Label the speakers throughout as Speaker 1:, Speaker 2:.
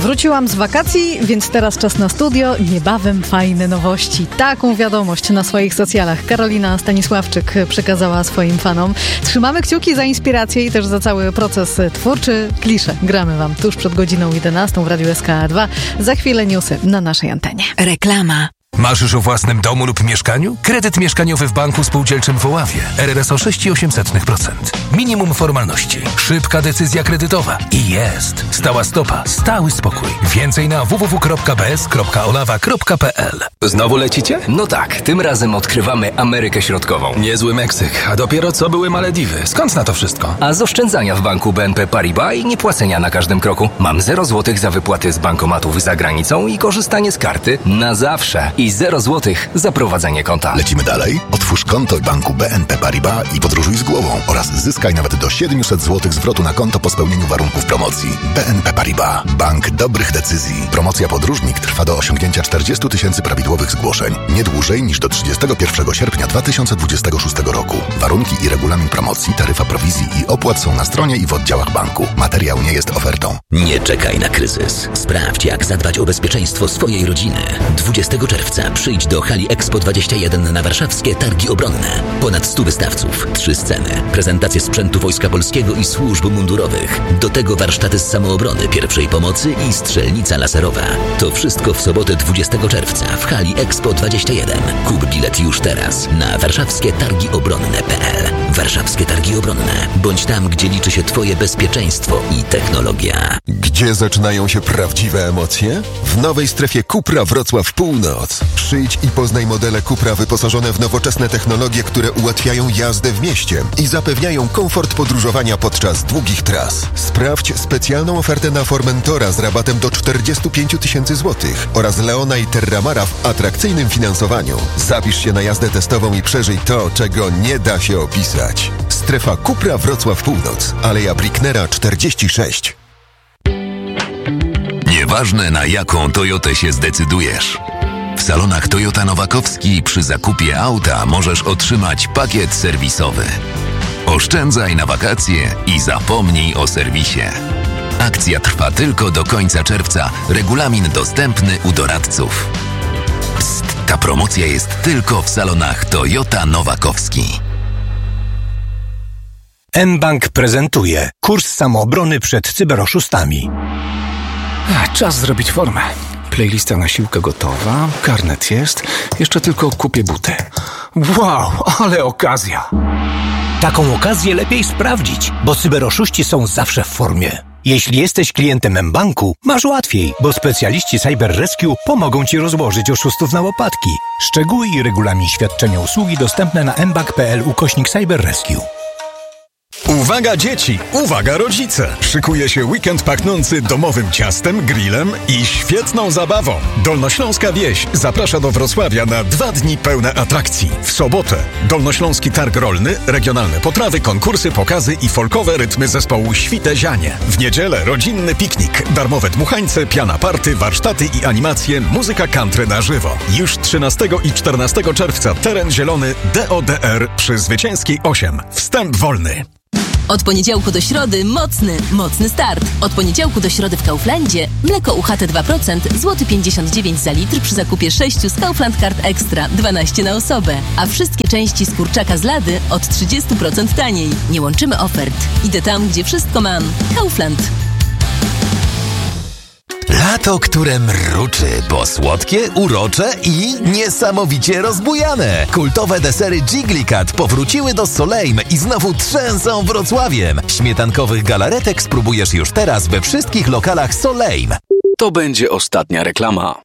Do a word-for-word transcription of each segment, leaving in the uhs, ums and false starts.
Speaker 1: Wróciłam z wakacji, więc teraz czas na studio. Niebawem fajne nowości. Taką wiadomość na swoich socjalach Karolina Stanisławczyk przekazała swoim fanom. Trzymamy kciuki za inspirację i też za cały proces twórczy. Klisze gramy wam tuż przed godziną jedenastą w Radiu S K A dwa. Za chwilę newsy na naszej antenie.
Speaker 2: Reklama.
Speaker 3: Marzysz o własnym domu lub mieszkaniu? Kredyt mieszkaniowy w Banku Spółdzielczym w Oławie. R R S o sześć przecinek osiem procent. Minimum formalności. Szybka decyzja kredytowa. I jest. Stała stopa. Stały spokój. Więcej na w w w kropka b s kropka olawa kropka p l.
Speaker 4: Znowu lecicie? No tak, tym razem odkrywamy Amerykę Środkową.
Speaker 3: Niezły Meksyk, a dopiero co były Malediwy. Skąd na to wszystko?
Speaker 4: A z oszczędzania w banku B N P Paribas i niepłacenia na każdym kroku. Mam zero złotych za wypłaty z bankomatów za granicą i korzystanie z karty na zawsze. I zero złotych za prowadzenie konta.
Speaker 5: Lecimy dalej? Otwórz konto w banku B N P Paribas i podróżuj z głową oraz zyskaj nawet do siedemset złotych zwrotu na konto po spełnieniu warunków promocji. B N P Paribas. Bank dobrych decyzji. Promocja Podróżnik trwa do osiągnięcia czterdzieści tysięcy prawidłowych zgłoszeń. Nie dłużej niż do trzydziestego pierwszego sierpnia dwa tysiące dwudziestego szóstego roku. Warunki i regulamin promocji, taryfa prowizji i opłat są na stronie i w oddziałach banku. Materiał nie jest ofertą.
Speaker 6: Nie czekaj na kryzys. Sprawdź, jak zadbać o bezpieczeństwo swojej rodziny. dwudziestego czerwca przyjdź do hali Expo dwadzieścia jeden na warszawskie Targi Obronne. Ponad stu wystawców, trzy sceny, prezentacje sprzętu Wojska Polskiego i służb mundurowych. Do tego warsztaty z samoobrony, pierwszej pomocy i strzelnica laserowa. To wszystko w sobotę dwudziestego czerwca w hali Expo dwadzieścia jeden. Kup bilet już teraz na warszawskie targi obronne kropka p l. Warszawskie Targi Obronne. Bądź tam, gdzie liczy się Twoje bezpieczeństwo i technologia.
Speaker 7: Gdzie zaczynają się prawdziwe emocje? W nowej strefie Cupra Wrocław Północ. Przyjdź i poznaj modele Cupra wyposażone w nowoczesne technologie, które ułatwiają jazdę w mieście i zapewniają komfort podróżowania podczas długich tras. Sprawdź specjalną ofertę na Formentora z rabatem do czterdzieści pięć tysięcy złotych oraz Leona i Terramara w atrakcyjnym finansowaniu. Zapisz się na jazdę testową i przeżyj to, czego nie da się opisać. Strefa Cupra Wrocław Północ, Aleja Bricknera czterdzieści sześć.
Speaker 8: Nieważne, na jaką Toyotę się zdecydujesz. W salonach Toyota Nowakowski przy zakupie auta możesz otrzymać pakiet serwisowy. Oszczędzaj na wakacje i zapomnij o serwisie. Akcja trwa tylko do końca czerwca. Regulamin dostępny u doradców. Psst, ta promocja jest tylko w salonach Toyota Nowakowski.
Speaker 9: mBank prezentuje kurs samoobrony przed cyberoszustami. Czas zrobić formę. Playlista na siłkę gotowa, karnet jest, jeszcze tylko kupię buty. Wow, ale okazja! Taką okazję lepiej sprawdzić, bo cyberoszuści są zawsze w formie. Jeśli jesteś klientem mBanku, masz łatwiej, bo specjaliści Cyber Rescue pomogą Ci rozłożyć oszustów na łopatki. Szczegóły i regulamin świadczenia usługi dostępne na mbank kropka p l ukośnik Cyber Rescue.
Speaker 10: Uwaga dzieci, uwaga rodzice! Szykuje się weekend pachnący domowym ciastem, grillem i świetną zabawą. Dolnośląska Wieś zaprasza do Wrocławia na dwa dni pełne atrakcji. W sobotę Dolnośląski Targ Rolny, regionalne potrawy, konkursy, pokazy i folkowe rytmy zespołu Świtezianie. W niedzielę rodzinny piknik, darmowe dmuchańce, piana party, warsztaty i animacje, muzyka country na żywo. Już trzynastego i czternastego czerwca teren zielony D O D R przy Zwycięskiej osiem. Wstęp wolny.
Speaker 11: Od poniedziałku do środy mocny, mocny start. Od poniedziałku do środy w Kauflandzie mleko U H T dwa procent, złoty pięćdziesiąt dziewięć za litr przy zakupie sześciu z Kaufland Card Extra, dwanaście na osobę. A wszystkie części z kurczaka z lady od trzydzieści procent taniej. Nie łączymy ofert. Idę tam, gdzie wszystko mam. Kaufland.
Speaker 12: Lato, które mruczy, bo słodkie, urocze i niesamowicie rozbujane. Kultowe desery Jigglycat powróciły do Soleim i znowu trzęsą Wrocławiem. Śmietankowych galaretek spróbujesz już teraz we wszystkich lokalach Soleim.
Speaker 13: To będzie ostatnia reklama.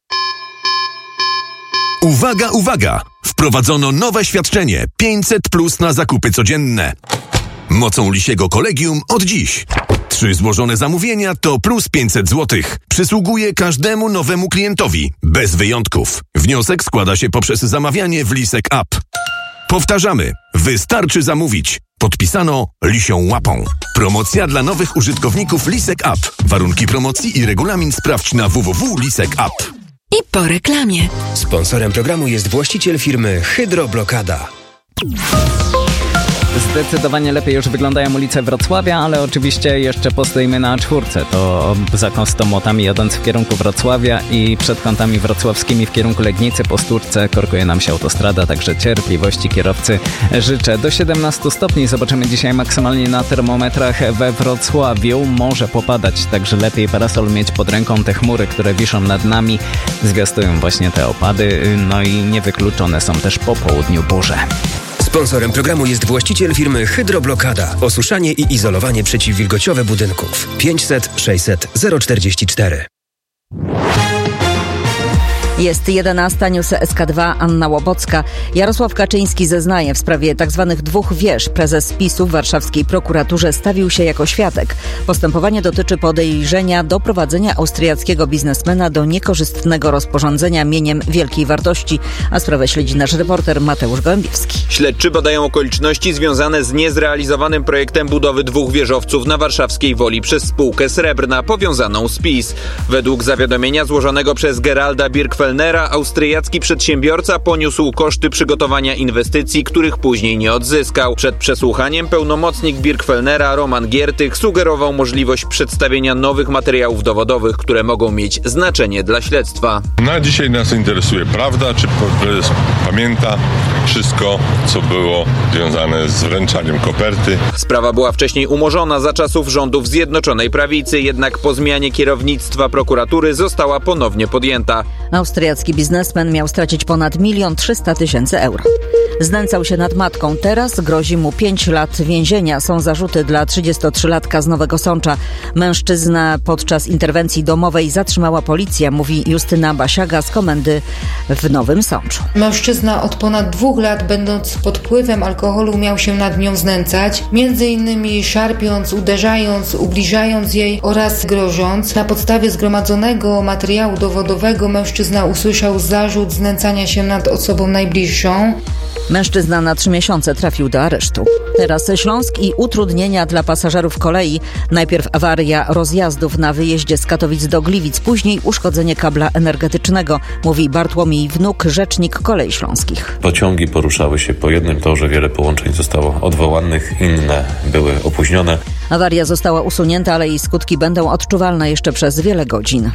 Speaker 14: Uwaga, uwaga! Wprowadzono nowe świadczenie pięćset plus na zakupy codzienne. Mocą Lisiego Kolegium od dziś. Trzy złożone zamówienia to plus pięćset złotych. Przysługuje każdemu nowemu klientowi, bez wyjątków. Wniosek składa się poprzez zamawianie w Lisek App. Powtarzamy, wystarczy zamówić. Podpisano Lisią Łapą. Promocja dla nowych użytkowników Lisek App. Warunki promocji i regulamin sprawdź na w w w kropka lisek app.
Speaker 2: I po reklamie.
Speaker 15: Sponsorem programu jest właściciel firmy Hydroblokada. Zdecydowanie lepiej już wyglądają ulice Wrocławia, ale oczywiście jeszcze postoimy na czwórce. To za kostomotami jadąc w kierunku Wrocławia i przed kątami wrocławskimi w kierunku Legnicy po Stówce korkuje nam się autostrada, także cierpliwości kierowcy życzę. Do siedemnastu stopni zobaczymy dzisiaj maksymalnie na termometrach we Wrocławiu. Może popadać, także lepiej parasol mieć pod ręką. Te chmury, które wiszą nad nami, zwiastują właśnie te opady, no i niewykluczone są też po południu burze.
Speaker 16: Sponsorem programu jest właściciel firmy Hydroblokada. Osuszanie i izolowanie przeciwwilgociowe budynków. pięćset sześćset zero czterdzieści cztery.
Speaker 17: Jest jedenasta, news S K dwa, Anna Łobocka. Jarosław Kaczyński zeznaje w sprawie tzw. dwóch wież. Prezes PiSu w warszawskiej prokuraturze stawił się jako świadek. Postępowanie dotyczy podejrzenia doprowadzenia austriackiego biznesmena do niekorzystnego rozporządzenia mieniem wielkiej wartości, a sprawę śledzi nasz reporter Mateusz Gołębiewski.
Speaker 18: Śledczy badają okoliczności związane z niezrealizowanym projektem budowy dwóch wieżowców na warszawskiej Woli przez spółkę Srebrna powiązaną z PiS. Według zawiadomienia złożonego przez Geralda Birkwellnera austriacki przedsiębiorca poniósł koszty przygotowania inwestycji, których później nie odzyskał. Przed przesłuchaniem pełnomocnik Birkwellnera Roman Giertych sugerował możliwość przedstawienia nowych materiałów dowodowych, które mogą mieć znaczenie dla śledztwa.
Speaker 19: Na dzisiaj nas interesuje prawda, czy prezes pamięta wszystko, co było związane z wręczaniem koperty.
Speaker 18: Sprawa była wcześniej umorzona za czasów rządów Zjednoczonej Prawicy, jednak po zmianie kierownictwa prokuratury została ponownie podjęta.
Speaker 17: Austriacki biznesmen miał stracić ponad milion trzysta tysięcy euro. Znęcał się nad matką. Teraz grozi mu pięć lat więzienia. Są zarzuty dla trzydziestotrzylatka z Nowego Sącza. Mężczyzna podczas interwencji domowej zatrzymała policja, mówi Justyna Basiaga z komendy w Nowym Sączu.
Speaker 20: Mężczyzna od ponad dwóch lat, będąc pod wpływem alkoholu, miał się nad nią znęcać. Między innymi szarpiąc, uderzając, ubliżając jej oraz grożąc. Na podstawie zgromadzonego materiału dowodowego mężczyzna usłyszał zarzut znęcania się nad osobą najbliższą.
Speaker 17: Mężczyzna na trzy miesiące trafił do aresztu. Teraz Śląsk i utrudnienia dla pasażerów kolei. Najpierw awaria rozjazdów na wyjeździe z Katowic do Gliwic, później uszkodzenie kabla energetycznego, mówi Bartłomiej Wnuk, rzecznik Kolei Śląskich.
Speaker 21: Pociągi poruszały się po jednym torze, wiele połączeń zostało odwołanych, inne były opóźnione.
Speaker 17: Awaria została usunięta, ale jej skutki będą odczuwalne jeszcze przez wiele godzin.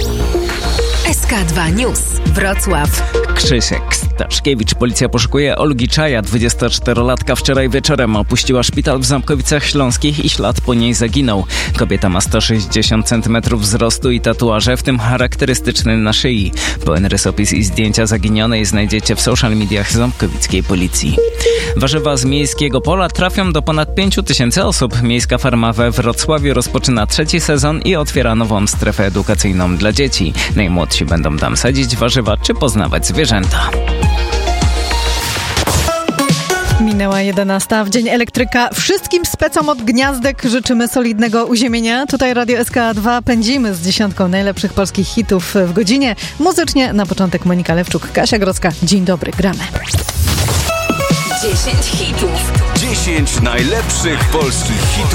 Speaker 2: S K dwa News. Wrocław.
Speaker 15: Krzysiek Staszkiewicz. Policja poszukuje Olgi Czaja. dwudziestoczterolatka wczoraj wieczorem opuściła szpital w Ząbkowicach Śląskich i ślad po niej zaginął. Kobieta ma sto sześćdziesiąt centymetrów wzrostu i tatuaże, w tym charakterystyczny na szyi. Pełen rysopis i zdjęcia zaginionej znajdziecie w social mediach ząbkowickiej policji. Warzywa z miejskiego pola trafią do ponad pięć tysięcy osób. Miejska farma we Wrocławiu rozpoczyna trzeci sezon i otwiera nową strefę edukacyjną dla dzieci. Najmłodsi będą tam sadzić warzywa czy poznawać zwierzęta.
Speaker 1: Minęła jedenasta. W Dzień Elektryka wszystkim specom od Gniazdek życzymy solidnego uziemienia. Tutaj Radio S K dwa pędzimy z dziesiątką najlepszych polskich hitów w godzinie. Muzycznie na początek Monika Lewczuk, Kasia Grodzka. Dzień dobry, gramy.
Speaker 2: dziesięć hitów.
Speaker 22: dziesięć najlepszych polskich hitów.